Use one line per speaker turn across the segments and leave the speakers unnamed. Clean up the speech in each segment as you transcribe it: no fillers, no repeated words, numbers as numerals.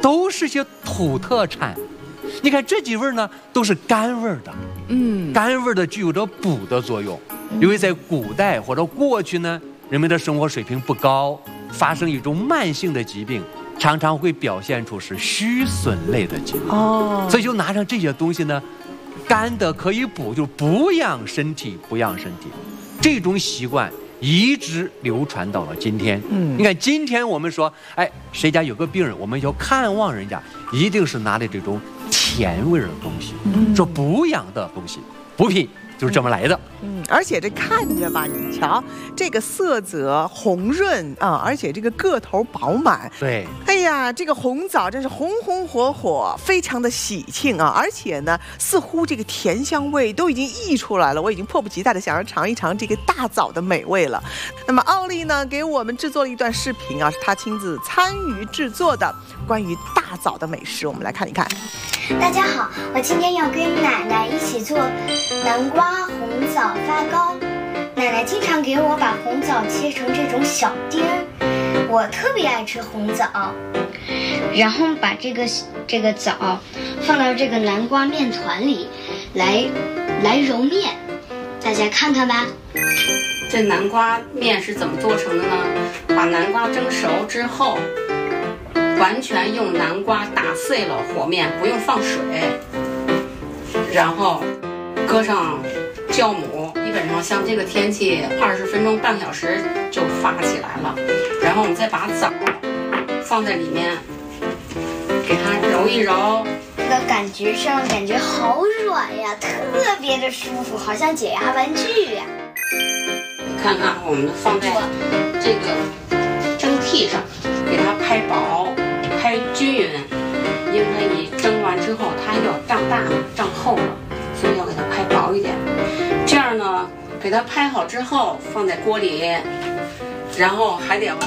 都是些土特产。你看这几味呢，都是甘味的。甘味的具有着补的作用。因为在古代或者过去呢，人们的生活水平不高，发生一种慢性的疾病，常常会表现出是虚损类的疾病。所以就拿上这些东西呢，干的可以补，就补养身体，补养身体。这种习惯一直流传到了今天。你看今天我们说，哎，谁家有个病人，我们要看望人家，一定是拿的这种甜味的东西，说补养的东西，补品就是这么来的。
而且这看着吧，你瞧这个色泽红润啊，而且这个个头饱满。
对，
哎呀，这个红枣真是红红火火，非常的喜庆啊！而且呢，似乎这个甜香味都已经溢出来了，我已经迫不及待的想要尝一尝这个大枣的美味了。那么奥利呢，给我们制作了一段视频啊，是他亲自参与制作的关于大枣的美食，我们来看一看。
大家好，我今天要跟奶奶一起做南瓜红枣发糕。奶奶经常给我把红枣切成这种小丁儿，我特别爱吃红枣。然后把这个枣放到这个南瓜面团里来揉面，大家看看吧。
这南瓜面是怎么做成的呢？把南瓜蒸熟之后，完全用南瓜打碎了和面，不用放水，然后搁上酵母，基本上像这个天气20分钟半小时就发起来了。然后我们再把枣放在里面，给它揉一揉。
这个感觉好软呀，特别的舒服，好像解压玩具呀。
你看看，我们放在这个蒸屉上，给它拍薄。拍均匀，因为你蒸完之后它要胀大了、胀厚了，所以要给它拍薄一点。这样呢，给它拍好之后放在锅里，然后还得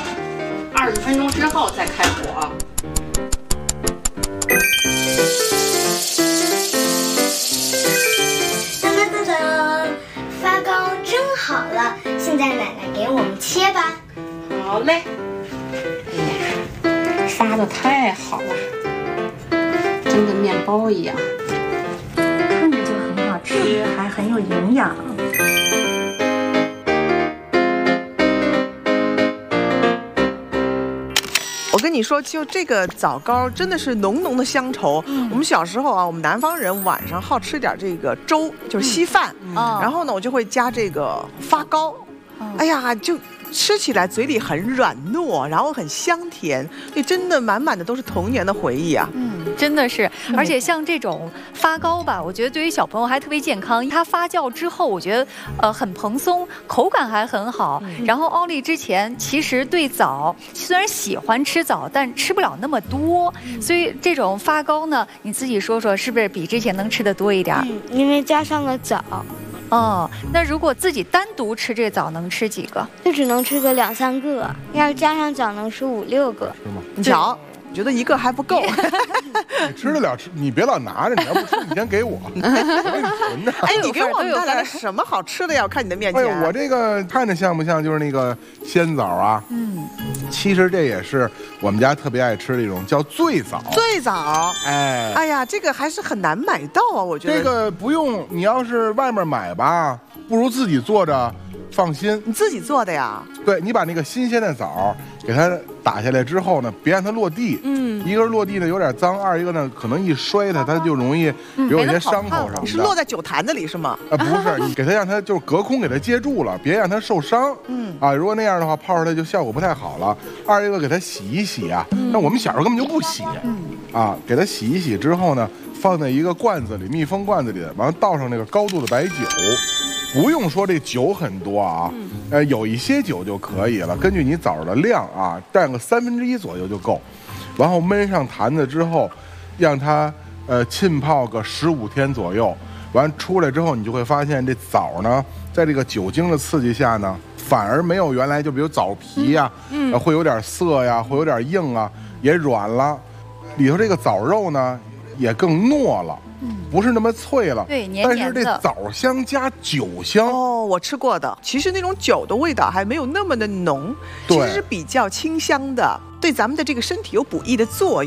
20分钟之后再开火。
当当当当，发糕蒸好了，现在奶奶给我们切吧。
好嘞。发的太好了，真跟面包一样，
看着就很好吃，还很有营养。
我跟你说，就这个枣糕真的是浓浓的乡愁。我们小时候啊，我们南方人晚上好吃点这个粥，就是稀饭，然后呢，我就会加这个发糕。哎呀，就吃起来嘴里很软糯，然后很香甜，所以真的满满的都是童年的回忆啊。
真的是，而且像这种发糕吧，我觉得对于小朋友还特别健康。它发酵之后，我觉得很蓬松，口感还很好。然后奥利之前其实对枣虽然喜欢吃枣，但吃不了那么多，所以这种发糕呢，你自己说说是不是比之前能吃的多一点？
因为加上了枣。
哦，那如果自己单独吃这枣，能吃几个？
就只能吃个2、3个，要是加上枣能吃5、6个。
是吗？
你瞧，我觉得一个还不够。
你吃得了吃，你别老拿着，你要不吃，你先给我，我给你存着。
哎，你给我们带来了什么好吃的呀？我看你的面前。
哎，我这个看着像不像就是那个鲜枣啊？其实这也是我们家特别爱吃的一种，叫醉枣。
醉枣，
哎
呀，这个还是很难买到啊，我觉得。
这个不用，你要是外面买吧，不如自己做着放心。
你自己做的呀？
对，你把那个新鲜的枣给它打下来之后呢，别让它落地。一个是落地呢有点脏，二一个呢可能一摔它就容易有一些伤口什么的。
你是落在酒坛子里是吗？
不是，你给它让它就是隔空给它接住了，别让它受伤。如果那样的话泡出来就效果不太好了。二一个给它洗一洗啊，那我们小时候根本就不洗。给它洗一洗之后呢，放在一个罐子里，密封罐子里，完了倒上那个高度的白酒。不用说这酒很多啊，有一些酒就可以了，根据你枣的量啊，占个1/3左右就够。然后焖上坛子之后，让它浸泡个15天左右。完出来之后，你就会发现这枣呢，在这个酒精的刺激下呢，反而没有原来就比如枣皮呀，会有点涩呀，会有点硬啊，也软了。里头这个枣肉呢，也更糯了。不是那么脆了，
对，黏黏的。
但是这枣香加酒香
哦，我吃过的。其实那种酒的味道还没有那么的浓，其实是比较清香的，对咱们的这个身体有补益的作用。